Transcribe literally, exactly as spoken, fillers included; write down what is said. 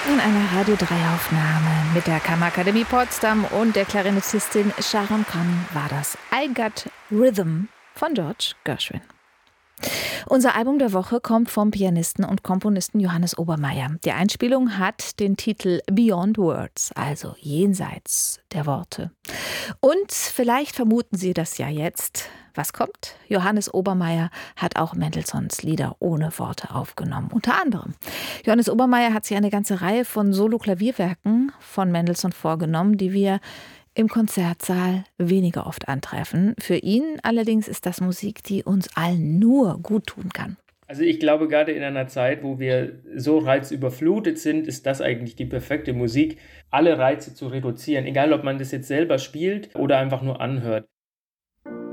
In einer Radio drei Aufnahme mit der Kammerakademie Potsdam und der Klarinettistin Sharon Conn war das I Got Rhythm von George Gershwin. Unser Album der Woche kommt vom Pianisten und Komponisten Johannes Obermaier. Die Einspielung hat den Titel Beyond Words, also jenseits der Worte. Und vielleicht vermuten Sie das ja jetzt. Was kommt? Johannes Obermaier hat auch Mendelssohns Lieder ohne Worte aufgenommen. Unter anderem. Johannes Obermaier hat sich eine ganze Reihe von Solo-Klavierwerken von Mendelssohn vorgenommen, die wir im Konzertsaal weniger oft antreffen. Für ihn allerdings ist das Musik, die uns allen nur gut tun kann. Also ich glaube, gerade in einer Zeit, wo wir so reizüberflutet sind, ist das eigentlich die perfekte Musik, alle Reize zu reduzieren, egal ob man das jetzt selber spielt oder einfach nur anhört.